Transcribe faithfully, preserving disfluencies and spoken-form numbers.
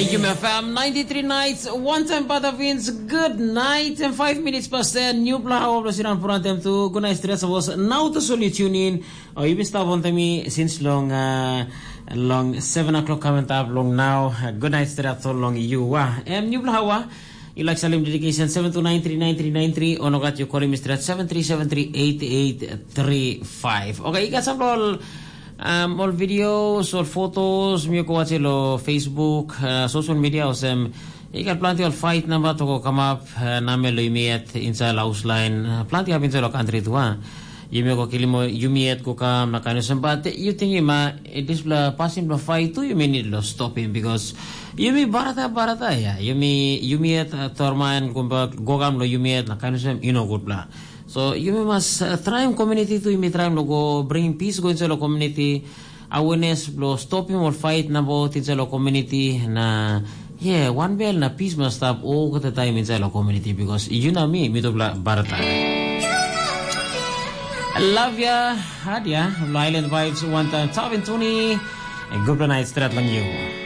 Yum F M ninety-three nights, one time pada Vince, good night, and five minutes past ten, new plahaw plus sinan purantem to, good night stress was now to solely tune in, or you missed out on me since long, uh, long seven o'clock comment up long now, good night stress so long you wa, and new plahaw, you like Salim dedication seven two nine three nine three nine three, or no got you calling Mister seven three seven three eight eight three five. Okay, you got some all Um, all videos, all photos, miyo ko watch lo Facebook, uh, social media, or some, ikat plenty of fight number to go come up, uh, name lo yumiet inside house line, uh, plenty of inside lo country to ha. Yumi ko kilimo yumiet ko kam na kanusam, but you think ma it is la passing lo fight to you may need lo stop him because yumi barata barata ya, yumi yumiet uh, torman kumba gogam lo yumiet na kanusam ino good bla. So you must uh, try community to you try go bring peace go into the community awareness lo stopping or fight na both into the community na yeah one bell na peace must stop all the time inside the community because you know me me to barata. I love ya, Hadia, Island Vibes one time top and Tony and good night straight lang you.